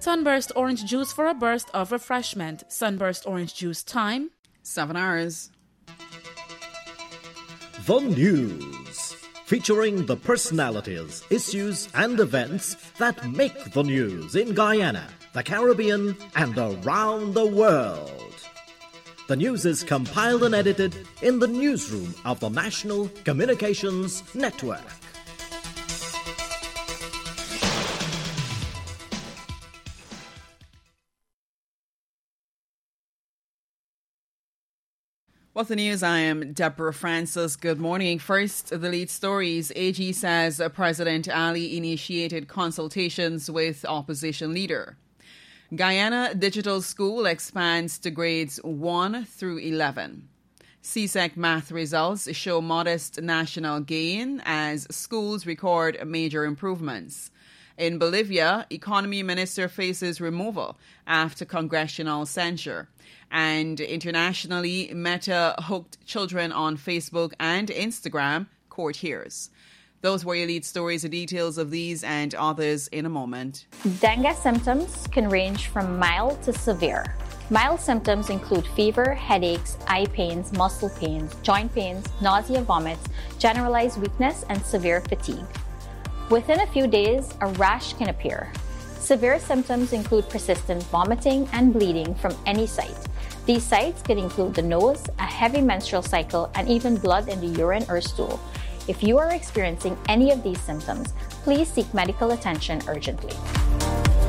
Sunburst orange juice for a burst of refreshment. Sunburst orange juice time, 7 hours. The News, featuring the personalities, issues and events that make the news in Guyana, the Caribbean and around the world. The news is compiled and edited in the newsroom of the National Communications Network. What's the news? I am Deborah Francis. Good morning. First, the lead stories. AG says President Ali initiated consultations with opposition leader. Guyana Digital School expands to grades 1 through 11. CSEC math results show modest national gain as schools record major improvements. In Bolivia, economy minister faces removal after congressional censure. And internationally, Meta hooked children on Facebook and Instagram, court hears. Those were your lead stories. The details of these and others in a moment. Dengue symptoms can range from mild to severe. Mild symptoms include fever, headaches, eye pains, muscle pains, joint pains, nausea, vomits, generalized weakness, and severe fatigue. Within a few days, a rash can appear. Severe symptoms include persistent vomiting and bleeding from any site. These sites can include the nose, a heavy menstrual cycle, and even blood in the urine or stool. If you are experiencing any of these symptoms, please seek medical attention urgently.